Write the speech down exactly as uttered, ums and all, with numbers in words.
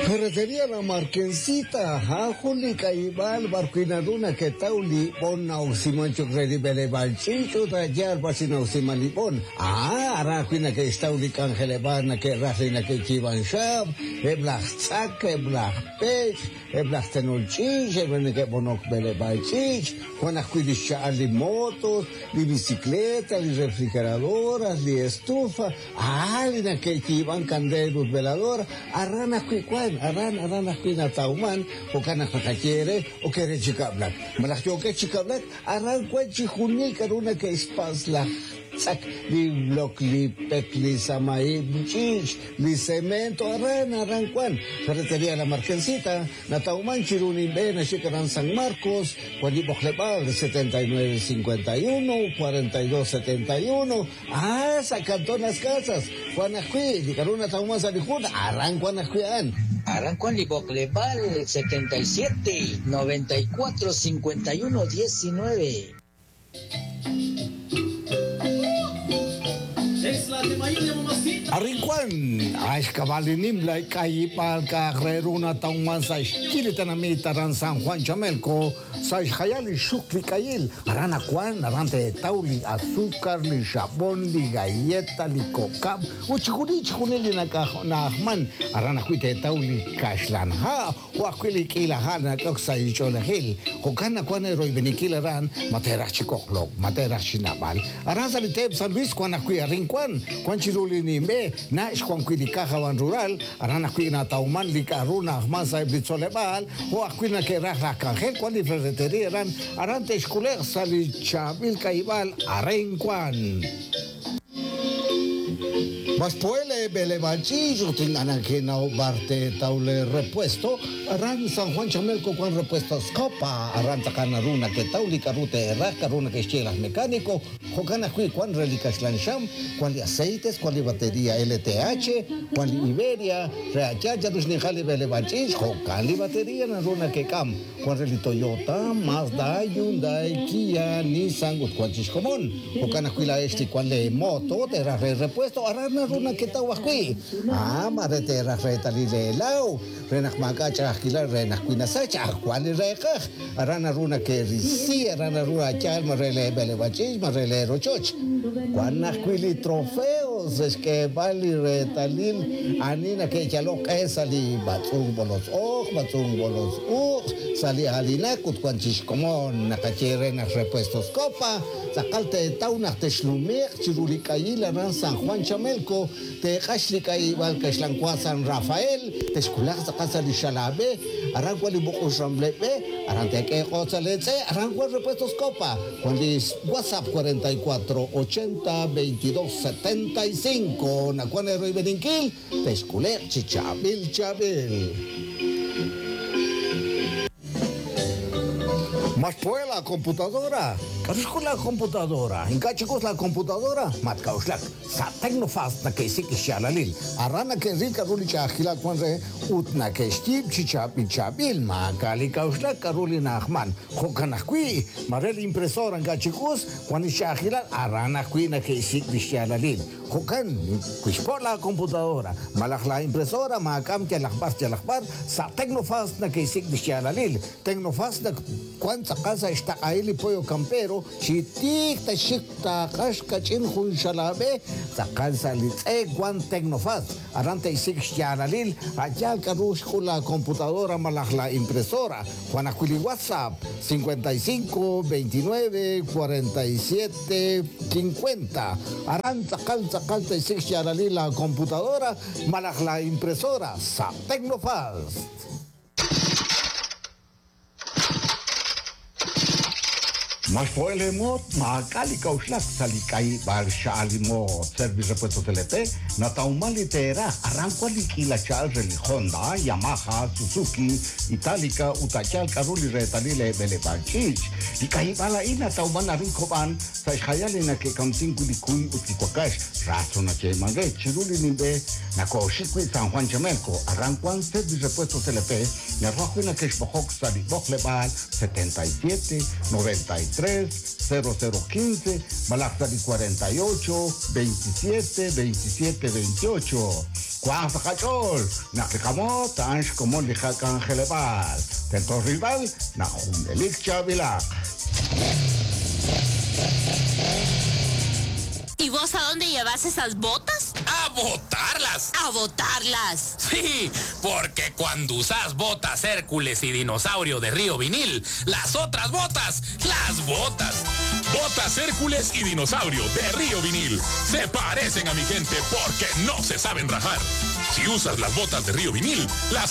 Ferretería La Marquesita, Juli Caibal, Barquinaduna, que tauli, bon nausimancho credi bele balchicho, tallar basinausimalibon. Ah, Araquina que estauli cangelebana, que rajina que chivan shab, eblach tzak, eblach pech, eblach tenolchich, eblach que bonok bele balchich, Juan Acuidisha ali motos, li bicicleta, li refrigeradoras, li estufa, ah, lina que chivan candelos veladoras, arrana cuicuan, arran, arran acuina tauman, o cana jacachere, o que re chicablak. Malachio que chicablak, arran cuan chijuni, caruna que espas la. Sak, li bloc, li pec, li samay, chich, li cemento, arran, arran, cuan. Ferretería La Marquesita, Natauman, Chiruni, Ben, Chicaran San Marcos, Juan Boclepal, setenta y nueve cincuenta y uno, cuarenta y dos setenta y uno. Ah, sacantón las casas. Juan Acuí, di Caruna Tauman Salijuna, arran, Juan Acuían. Arranco en Libocleval, setenta y siete, noventa y cuatro, cincuenta y uno, diecinueve. Arrinquan, as cavalinim like Caipal, Carreruna, Taumansa, Chilitanamita, San Juan Chamelco, Sai Hayali, Shukli Cail, Aranaquan, Arante Tauli, Azúcar, li Chabón, li Galleta, li Cocab, Uchurich, Hunelina Nahman, Aranaquite Tauli, Kashlan, Ha, Waquili Kilahana, Coxa y Cholahil, Hokana Quanero, Benikilaran, Matera Chicoclo, Matera Chinabal, Aranza Teb San Luis, Quanaqui, Arrinquan, Quanchiruli Nimbe, Nash Quanquidi Cajawan Rural, Aranaquina Tauman, Licaruna, Masa Blitzolebal, o Aquina que Raja Cangel, Quali Ferretería, Arante Esculer, Sali Chabil Caibal, Arrinquan. Mas puele belebanchillo tingan que no barte taule repuesto arran San Juan Chamelco con repuestos copa arran tacanaruna que tauli carute erra caruna que chelas mecánico jogana qui quan relicas lancham quan aceites quan batería L T H quan Iberia reachacha dus ni jale belebanchis jocan batería naruna que cam quan reli Toyota Mazda Hyundai Kia Nissan quan común jogana qui la este quan le moto te repuesto arran Runa que está aquí. Ah, madre te reta de lao. Renak magacha akilar renak kuinasacha kwali reka. Arana runa que risi arana runa chal marele bele bachis marele rochoch. Kwana kwili trofeos es que vali retalil anina que chalo que sali batzung bolos oh batzung bolos oh sali alina kut kwanchis como nakachere nak repuestos copa. Sacalte tauna teslumer chirulikaila ran San Juan Chamelco te kashlika igual que San Rafael te escular casa de Chalabe arranco el boco ramblebe arante que cosa lece arranco repuestos copa cuando es WhatsApp cuarenta y cuatro ochenta veintidós setenta y cinco nacuanero y beninquil te esculer chichabil chabil. Mas pues la computadora, ¿qué la computadora? ¿En qué chicos la computadora? Mat kauslak, sa tecnofast na que sí que shalalil. Arana que rica ruli chahila cuando utna que stib chichabil chabil ma kali kauslak karuli nachman. Jokanakui, marel impresora en qué chicos cuando chahila arana kui na que sí que shalalil. Jokan, kuispor la computadora, malak la impresora ma kam que lakbar que lakbar sa tecnofast na que sí que shalalil. Tecnofast na cuánta casa está ahí el pollo campero si tic ta shik ta kashka chin hun shalabe ta casa li e guan tecnofast arante isik shalalil allá karush la computadora malak la impresora Juan Acuili WhatsApp cincuenta y cinco veintinueve cuarenta y siete cincuenta aranta calza calza isik shalalil la computadora malak la impresora sa tecnofast. Mas poele mot ma kali kauslak salikai bar shali mo service repuesto telepe na taumali tera arranco likila chal reli Honda Yamaha Suzuki Itálica utachal karuli retalile bele banchich ikai bala ina taumana rinkoban sa khayali na ke kamsin kulikui utikokash raso na che mangre chiruli nimbe na ko shikwi San Juan Chamelco arranco service repuesto telepe na rojo na ke shbok sali boklebal setenta y siete noventa y tres cero cero quince Malactali cuarenta y ocho veintisiete veintisiete veintiocho Cuán Facachol, Nakikamo, Tansh como Lijakan Gelebal, Teto Rival, Najundelik Chavilac. ¿Y vos a dónde llevas esas botas? ¡A botarlas! ¡A botarlas! Sí, porque cuando usas botas Hércules y Dinosaurio de Río Vinil, las otras botas, las botas. Botas Hércules y Dinosaurio de Río Vinil. Se parecen a mi gente porque no se saben rajar. Si usas las botas de Río Vinil, las